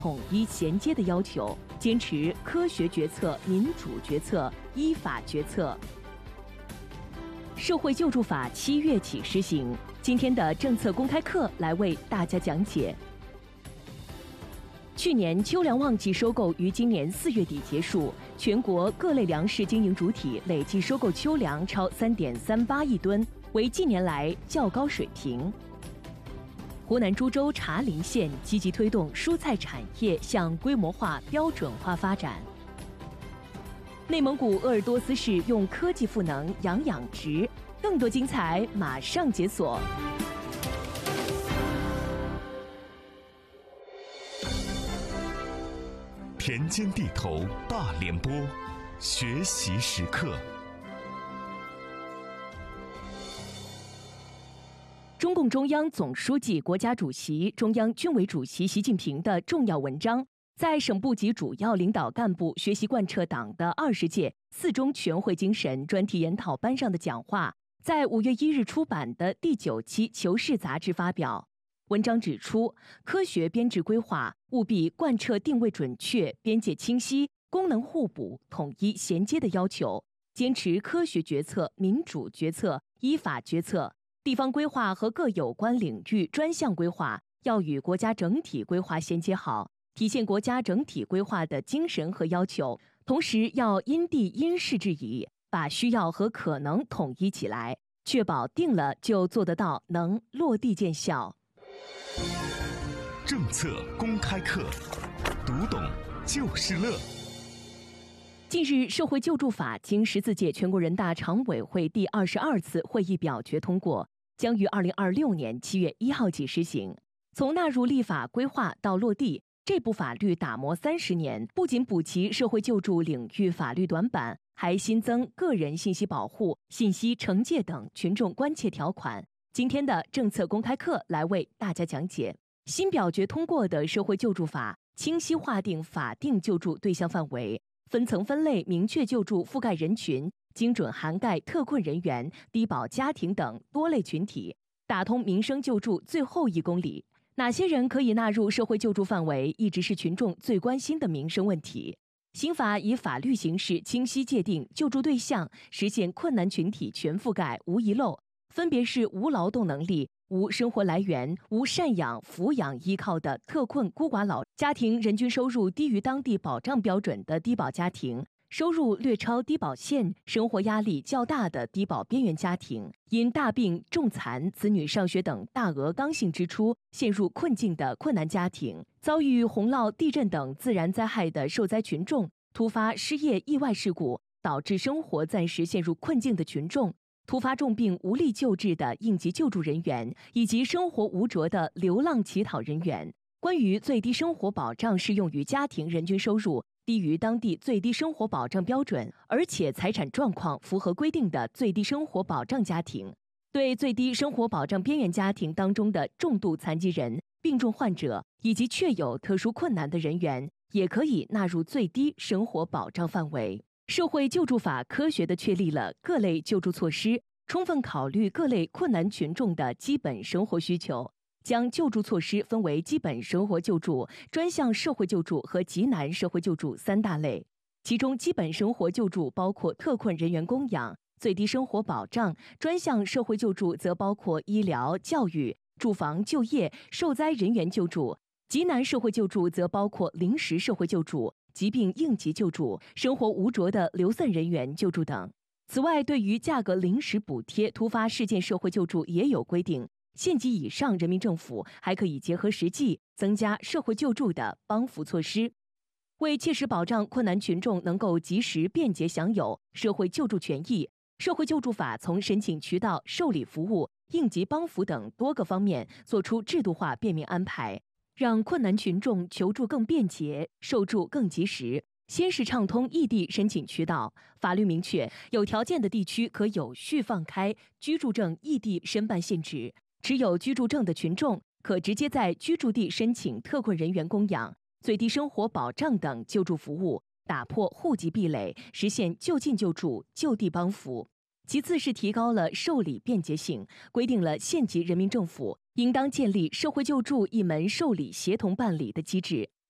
统一衔接的要求，坚持科学决策、民主决策、依法决策。社会救助法7月起施行，今天的政策公开课来为大家讲解。去年秋粮旺季收购于今年4月底结束，全国各类粮食经营主体累计收购秋粮超3.38亿吨，为近年来较高水平。湖南株洲茶陵县积极推动蔬菜产业向规模化、标准化发展。内蒙古鄂尔多斯市用科技赋能养殖，更多精彩马上解锁。 田间地头大联播，学习时刻。 中共中央总书记、国家主席、中央军委主席习近平的重要文章，在省部级主要领导干部学习贯彻党的20届4中全会精神专题研讨班上的讲话，在5月1日出版的第9期《求是》杂志发表。文章指出，科学编制规划务必贯彻定位准确、边界清晰、功能互补、统一衔接的要求，坚持科学决策、民主决策、依法决策。地方规划和各有关领域专项规划要与国家整体规划衔接好，体现国家整体规划的精神和要求，同时要因地因事制宜，把需要和可能统一起来，确保定了就做得到，能落地见效。 政策公开课，读懂就是乐。 近日，社会救助法经14届全国人大常委会第22次会议表决通过，将于2026年7月1号起施行。从纳入立法规划到落地，这部法律打磨30年，不仅补齐社会救助领域法律短板，还新增个人信息保护、信息惩戒等群众关切条款。今天的政策公开课来为大家讲解。新表决通过的社会救助法清晰划定法定救助对象范围，分层分类明确救助覆盖人群，精准涵盖特困人员、低保家庭等多类群体，打通民生救助最后1公里。哪些人可以纳入社会救助范围，一直是群众最关心的民生问题。新法以法律形式清晰界定救助对象，实现困难群体全覆盖、无遗漏，分别是无劳动能力、无生活来源、无赡养、抚养依靠的特困孤寡老家庭，人均收入低于当地保障标准的低保家庭，收入略超低保线、生活压力较大的低保边缘家庭，因大病、重残、子女上学等大额刚性支出陷入困境的困难家庭，遭遇洪涝、地震等自然灾害的受灾群众，突发失业、意外事故导致生活暂时陷入困境的群众，突发重病无力救治的应急救助人员，以及生活无着的流浪乞讨人员。关于最低生活保障适用于家庭人均收入低于当地最低生活保障标准，而且财产状况符合规定的最低生活保障家庭，对最低生活保障边缘家庭当中的重度残疾人、病重患者以及确有特殊困难的人员，也可以纳入最低生活保障范围。社会救助法科学地确立了各类救助措施，充分考虑各类困难群众的基本生活需求，将救助措施分为基本生活救助、专项社会救助和极难社会救助3大类。其中，基本生活救助包括特困人员供养、最低生活保障；专项社会救助则包括医疗、教育、住房、就业、受灾人员救助；极难社会救助则包括临时社会救助、疾病应急救助、生活无着的流散人员救助等。此外，对于价格临时补贴、突发事件社会救助也有规定，县级以上人民政府还可以结合实际，增加社会救助的帮扶措施。为切实保障困难群众能够及时便捷享有社会救助权益，社会救助法从申请渠道、受理服务、应急帮扶等多个方面作出制度化便民安排，让困难群众求助更便捷，受助更及时。先是畅通异地申请渠道，法律明确有条件的地区可有序放开居住证异地申办限制，持有居住证的群众可直接在居住地申请特困人员供养、最低生活保障等救助服务，打破户籍壁垒，实现就近救助、就地帮扶。其次是提高了受理便捷性，规定了县级人民政府应当建立社会救助一门受理协同办理的机制，